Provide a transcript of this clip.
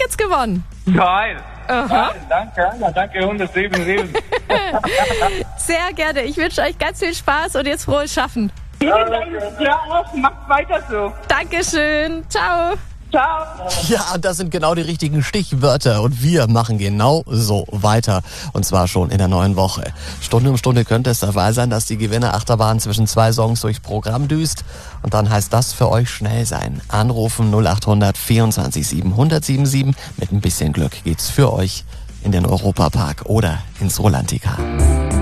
Tickets gewonnen. Geil. Aha. Geil, danke. Ja, danke, 177. Sehr gerne. Ich wünsche euch ganz viel Spaß und jetzt frohes Schaffen. Vielen Dank. Ja, macht weiter so. Dankeschön. Ciao. Ciao. Ja, das sind genau die richtigen Stichwörter und wir machen genau so weiter. Und zwar schon in der neuen Woche. Stunde um Stunde könnte es dabei sein, dass die Gewinnerachterbahn zwischen 2 Songs durchs Programm düst. Und dann heißt das für euch schnell sein. Anrufen 0800 24 777. Mit ein bisschen Glück geht's für euch in den Europapark oder ins Rolantica.